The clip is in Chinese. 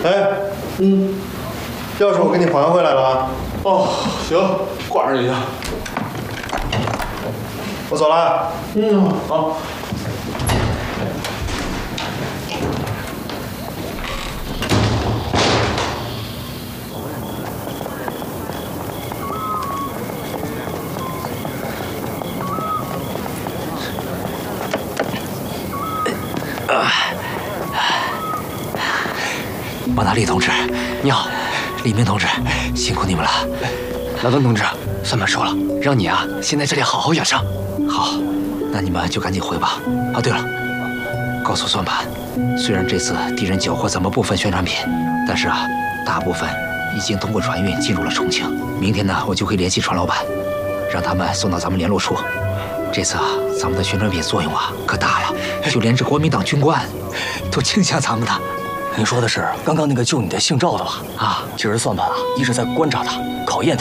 哎，钥匙我给你还回来了啊。 哦，行，挂上就行。 我走了。 好。 马大力同志，你好，李明同志，辛苦你们了。 老邓同志，算盘说了，让你啊先在这里好好养伤。 好，那你们就赶紧回吧。啊，对了，告诉算盘，虽然这次敌人缴获咱们部分宣传品，但是啊，大部分已经通过船运进入了重庆。明天呢，我就会联系船老板，让他们送到咱们联络处。这次啊，咱们的宣传品作用啊可大了，就连这国民党军官都倾向咱们的。 你说的是刚刚那个救你的姓赵的吧？啊，其实算盘啊一直在观察他，考验他。